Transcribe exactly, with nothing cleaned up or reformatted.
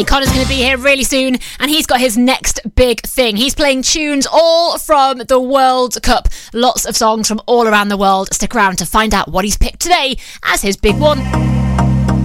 Connor's going to be here really soon, and he's got his next big thing. He's playing tunes all from the World Cup. Lots of songs from all around the world. Stick around to find out what he's picked today as his big one.